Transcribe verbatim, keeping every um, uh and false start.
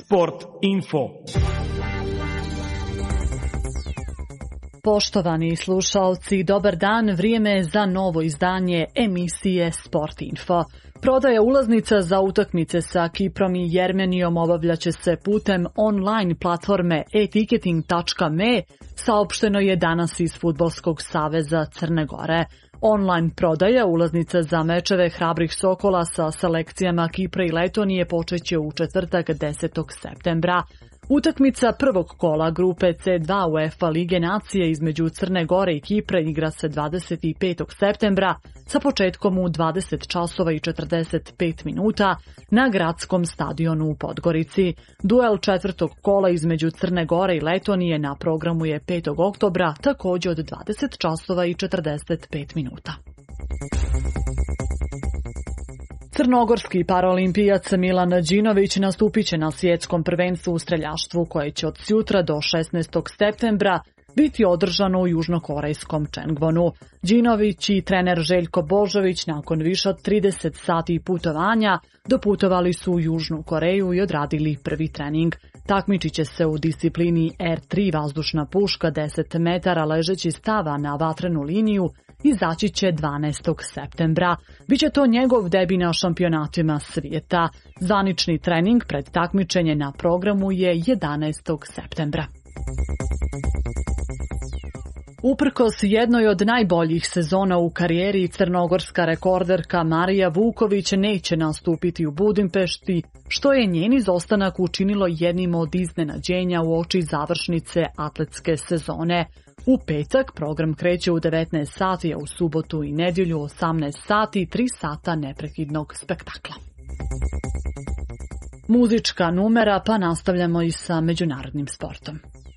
Sport info. Poštovani slušalci, dobar dan, vrijeme je za novo izdanje emisije Sport info. Prodaja ulaznica za utakmice sa Kiprom i Jermenijom obavljaće se putem online platforme e ticketing tačka me, saopšteno je danas iz Fudbalskog saveza Crne Gore. Online prodaja ulaznica za mečeve hrabrih Sokola sa selekcijama Kipra i Letonije počeće u četvrtak desetog septembra. Utakmica prvog kola grupe ce dva UEFA Lige nacije između Crne Gore i Kipra igra se dvadeset petog septembra sa početkom u dvadeset časova i četrdeset pet minuta na gradskom stadionu u Podgorici. Duel četvrtog kola između Crne Gore i Letonije na programu je petog oktobra, također od dvadeset časova i četrdeset pet minuta. Crnogorski paraolimpijac Milan Đinović nastupit će na svjetskom prvenstvu u streljaštvu koje će od sutra do šesnaestog septembra biti održano u južnokorejskom Čengvonu. Đinović i trener Željko Božović nakon više od trideset sati putovanja doputovali su u Južnu Koreju i odradili prvi trening. Takmičit će se u disciplini er tri vazdušna puška deset metara ležeći stava na vatrenu liniju i izaći će dvanaestog septembra. Biće to njegov debi na šampionatima svijeta. Zvanični trening pred takmičenje na programu je jedanaestog septembra. Uprkos jednoj od najboljih sezona u karijeri, crnogorska rekorderka Marija Vuković neće nastupiti u Budimpešti, što je njen izostanak učinilo jednim od iznenađenja u oči završnice atletske sezone. U petak program kreće u devetnaest sati, a u subotu i nedjelju osamnaest sati, tri sata neprekidnog spektakla. Muzička numera, pa nastavljamo i sa međunarodnim sportom.